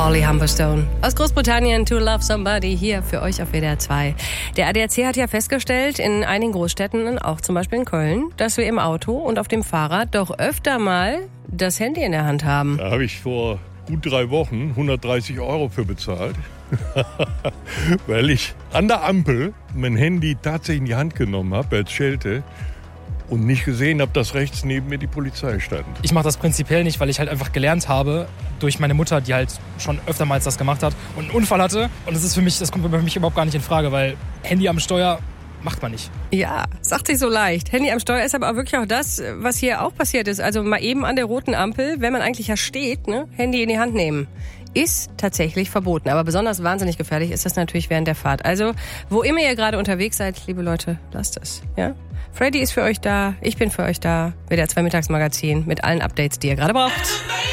Holly Humberstone. Aus Großbritannien, To Love Somebody, hier für euch auf WDR 2. Der ADAC hat ja festgestellt, in einigen Großstädten, auch zum Beispiel in Köln, dass wir im Auto und auf dem Fahrrad doch öfter mal das Handy in der Hand haben. Da habe ich vor gut 3 Wochen 130 € für bezahlt, weil ich an der Ampel mein Handy tatsächlich in die Hand genommen habe als Schelte und nicht gesehen habe, dass rechts neben mir die Polizei stand. Ich mache das prinzipiell nicht, weil ich halt einfach gelernt habe durch meine Mutter, die halt schon öftermals das gemacht hat und einen Unfall hatte. Und das kommt für mich überhaupt gar nicht in Frage, weil Handy am Steuer macht man nicht. Ja, sagt sich so leicht. Handy am Steuer ist aber auch wirklich auch das, was hier auch passiert ist. Also mal eben an der roten Ampel, wenn man eigentlich ja steht, ne, Handy in die Hand nehmen. Ist tatsächlich verboten. Aber besonders wahnsinnig gefährlich ist das natürlich während der Fahrt. Also, wo immer ihr gerade unterwegs seid, liebe Leute, lasst es. Ja? Freddy ist für euch da, ich bin für euch da. WDR 2 Mittagsmagazin mit allen Updates, die ihr gerade braucht.